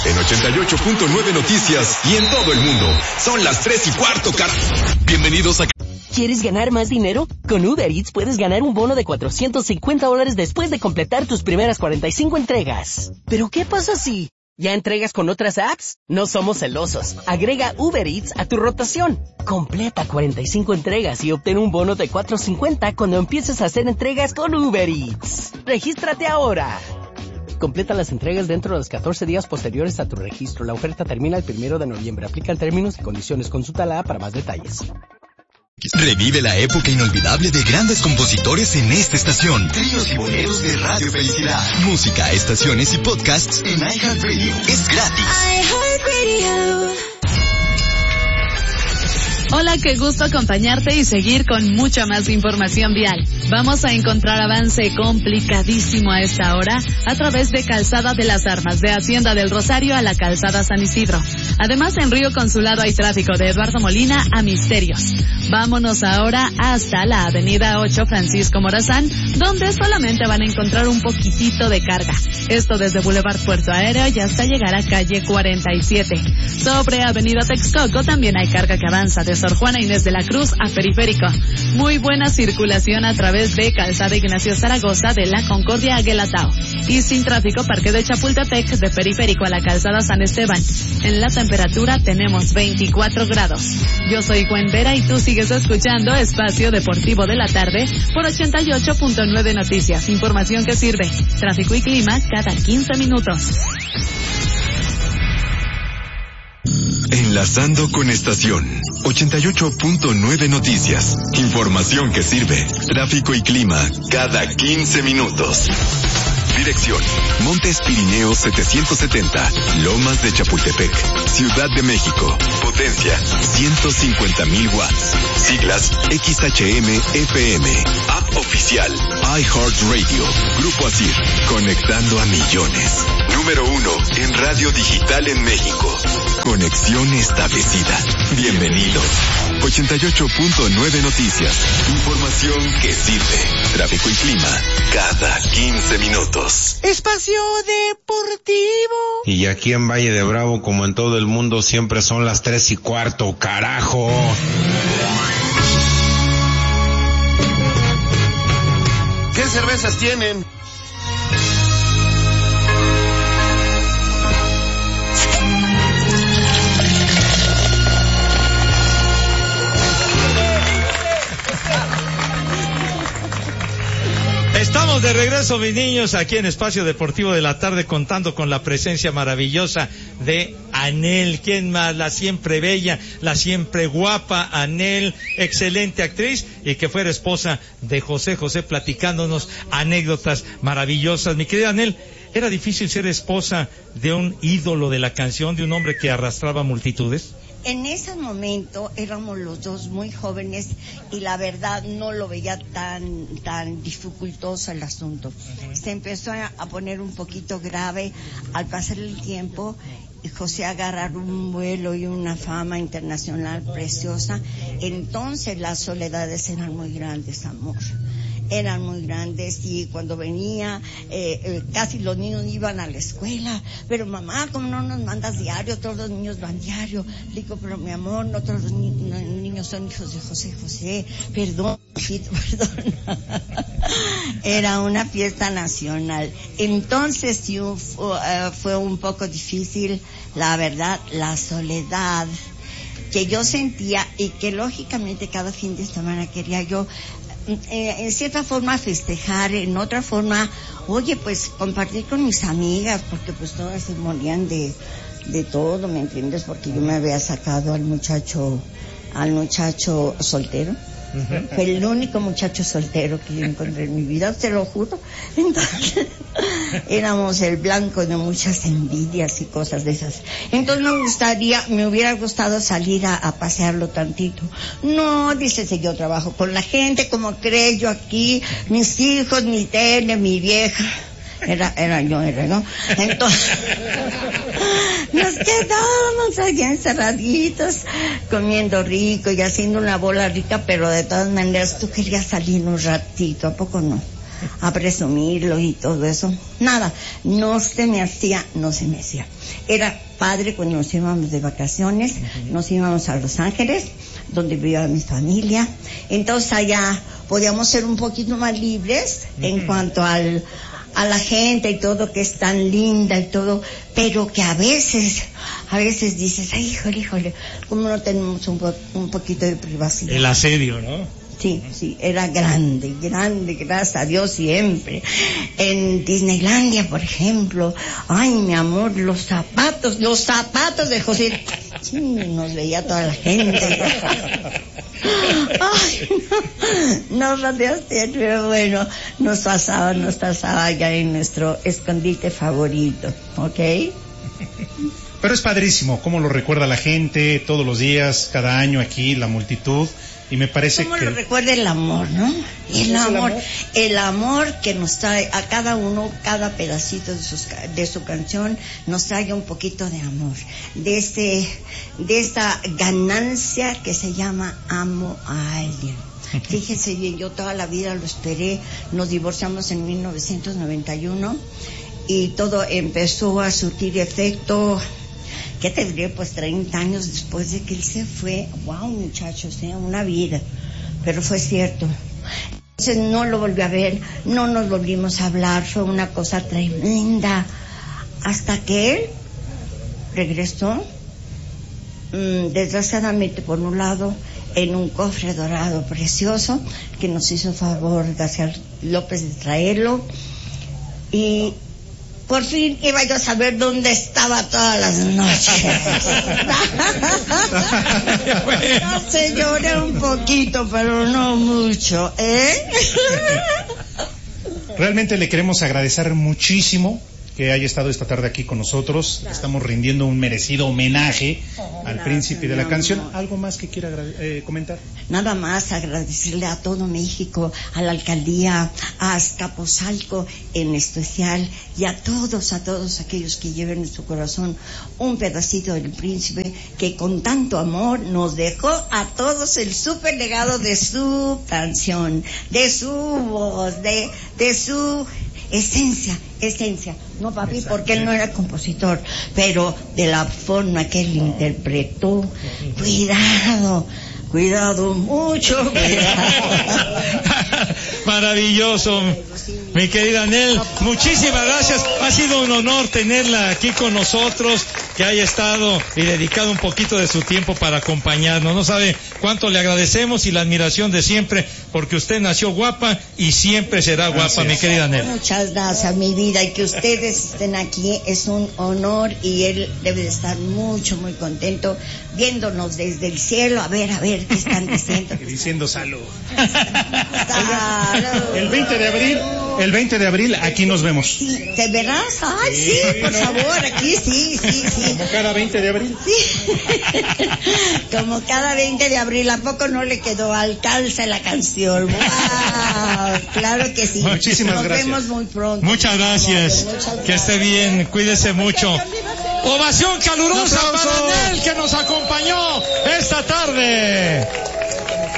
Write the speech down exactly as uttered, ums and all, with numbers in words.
en ochenta y ocho punto nueve Noticias y en todo el mundo. Son las tres y cuarto, car... Bienvenidos a... ¿Quieres ganar más dinero? Con Uber Eats puedes ganar un bono de cuatrocientos cincuenta dólares después de completar tus primeras cuarenta y cinco entregas. ¿Pero qué pasa si ya entregas con otras apps? No somos celosos. Agrega Uber Eats a tu rotación. Completa cuarenta y cinco entregas y obtén un bono de cuatrocientos cincuenta cuando empieces a hacer entregas con Uber Eats. ¡Regístrate ahora! Completa las entregas dentro de los catorce días posteriores a tu registro. La oferta termina el primero de noviembre. Aplican términos y condiciones. Consulta la app para más detalles. Revive la época inolvidable de grandes compositores en esta estación. Tríos y boleros de Radio Felicidad. Música, estaciones y podcasts en iHeartRadio. Es gratis. iHeartRadio. Hola, qué gusto acompañarte y seguir con mucha más información vial. Vamos a encontrar avance complicadísimo a esta hora a través de Calzada de las Armas, de Hacienda del Rosario a la Calzada San Isidro. Además, en Río Consulado hay tráfico de Eduardo Molina a Misterios. Vámonos ahora hasta la Avenida ocho Francisco Morazán, donde solamente van a encontrar un poquitito de carga. Esto desde Boulevard Puerto Aéreo y hasta llegar a calle cuarenta y siete. Sobre Avenida Texcoco también hay carga que avanza de Sor Juana Inés de la Cruz a Periférico. Muy buena circulación a través de Calzada Ignacio Zaragoza de la Concordia a Guelatao. Y sin tráfico, Parque de Chapultepec de Periférico a la Calzada San Esteban. En la temperatura tenemos veinticuatro grados. Yo soy Gwen Vera y tú sigues escuchando Espacio Deportivo de la Tarde por ochenta y ocho punto nueve Noticias. Información que sirve. Tráfico y clima cada quince minutos. Enlazando con estación ochenta y ocho punto nueve Noticias. Información que sirve. Tráfico y clima cada quince minutos. Dirección: Montes Pirineos setecientos setenta, Lomas de Chapultepec, Ciudad de México. Potencia: ciento cincuenta mil watts. Siglas: X H M F M. App oficial: iHeartRadio. Grupo Asir, conectando a millones. Número uno en radio digital en México. Conexión establecida. Bienvenidos. ochenta y ocho punto nueve Noticias. Información que sirve. Tráfico y clima cada quince minutos. Espacio Deportivo. Y aquí en Valle de Bravo, como en todo el mundo, siempre son las tres y cuarto, carajo. ¿Qué cervezas tienen? Estamos de regreso, mis niños, aquí en Espacio Deportivo de la Tarde, contando con la presencia maravillosa de Anel. ¿Quién más? La siempre bella, la siempre guapa Anel, excelente actriz y que fuera esposa de José José, platicándonos anécdotas maravillosas. Mi querida Anel, ¿era difícil ser esposa de un ídolo de la canción, de un hombre que arrastraba multitudes? En ese momento éramos los dos muy jóvenes y la verdad no lo veía tan tan dificultoso el asunto. Se empezó a poner un poquito grave al pasar el tiempo y José agarrar un vuelo y una fama internacional preciosa. Entonces las soledades eran muy grandes, amor. Eran muy grandes y cuando venía eh, eh, casi los niños iban a la escuela, pero mamá, ¿cómo no nos mandas diario? Todos los niños van diario. Le digo, pero mi amor, no todos los ni- no, niños son hijos de José José, perdón, hijito, perdón. Era una fiesta nacional. Entonces sí, uh, fue un poco difícil, la verdad, la soledad que yo sentía y que lógicamente cada fin de semana quería yo Eh, en cierta forma festejar, en otra forma, oye, pues compartir con mis amigas, porque pues todas se morían de, de todo, ¿me entiendes? Porque yo me había sacado al muchacho, al muchacho soltero. Uh-huh. Fue el único muchacho soltero que yo encontré en mi vida, te lo juro. Entonces, éramos el blanco de muchas envidias y cosas de esas. Entonces me gustaría, me hubiera gustado salir a, a pasearlo tantito. No, dice, si yo trabajo con la gente, como crees, yo aquí, mis hijos, mi tele, mi vieja. Era, era yo, era yo. Entonces, nos quedábamos allí encerraditos, comiendo rico y haciendo una bola rica, pero de todas maneras tú querías salir un ratito, ¿a poco no? a presumirlo y todo eso. Nada, no se me hacía, no se me hacía. Era padre cuando nos íbamos de vacaciones, uh-huh. nos íbamos a Los Ángeles, donde vivía mi familia. Entonces allá podíamos ser un poquito más libres uh-huh. en cuanto al a la gente y todo, que es tan linda y todo, pero que a veces, a veces dices, ay, híjole, híjole, ¿cómo no tenemos un, po- un poquito de privacidad? El asedio, ¿no? Sí, sí, era grande, grande, gracias a Dios siempre. En Disneylandia, por ejemplo, ay, mi amor, los zapatos, los zapatos de José, sí, nos veía toda la gente. Ay, no, no, no, pero bueno, nos pasaba, nos pasaba ya en nuestro escondite favorito, ¿ok? Pero es padrísimo, cómo lo recuerda la gente todos los días, cada año aquí, la multitud. Y me parece ¿Cómo que... lo recuerda el amor, no? El amor, el amor, el amor que nos trae a cada uno, cada pedacito de, sus, de su canción, nos trae un poquito de amor, de este, de esta ganancia que se llama amo a alguien. Fíjense bien, yo toda la vida lo esperé, nos divorciamos en mil novecientos noventa y uno y todo empezó a surtir efecto. ¿Qué te diré? Pues treinta años después de que él se fue. Wow, muchachos, ¿eh? Una vida. Pero fue cierto. Entonces no lo volví a ver, no nos volvimos a hablar, fue una cosa tremenda. Hasta que él regresó, mmm, desgraciadamente por un lado, en un cofre dorado precioso, que nos hizo favor García López de traerlo. Y por fin iba yo a saber dónde estaba todas las noches. No sé, lloré un poquito, pero no mucho, ¿eh? Realmente le queremos agradecer muchísimo que haya estado esta tarde aquí con nosotros. Claro. Estamos rindiendo un merecido homenaje oh, al gracias, príncipe de la canción. Amor. ¿Algo más que quiera eh, comentar? Nada más agradecerle a todo México, a la alcaldía, a Azcapotzalco en especial, y a todos, a todos aquellos que lleven en su corazón un pedacito del príncipe, que con tanto amor nos dejó a todos el súper legado de su canción, de su voz, de, de su esencia, esencia, no papi, porque él no era compositor, pero de la forma que él interpretó, cuidado, cuidado, mucho cuidado. Maravilloso, mi querida Anel, muchísimas gracias, ha sido un honor tenerla aquí con nosotros, que haya estado y dedicado un poquito de su tiempo para acompañarnos. No sabe cuánto le agradecemos y la admiración de siempre, porque usted nació guapa y siempre será guapa, gracias, mi querida Anel. Muchas gracias, mi vida, y que ustedes estén aquí es un honor, y él debe de estar mucho, muy contento viéndonos desde el cielo. A ver, a ver, ¿qué están diciendo? Y diciendo salud. Salud. El veinte de abril, el veinte de abril, aquí nos vemos. Sí, ¿te verás? Ay, sí, sí, por favor, aquí sí, sí, sí. Como cada veinte de abril. Sí. Como cada veinte de abril, ¿a poco no le quedó alcance la canción? ¡Wow! Claro que sí. Muchísimas Nos gracias. vemos muy pronto. Muchas gracias. Muchas gracias. Que esté bien, cuídese mucho. Ovación calurosa para Anel, que nos acompañó esta tarde.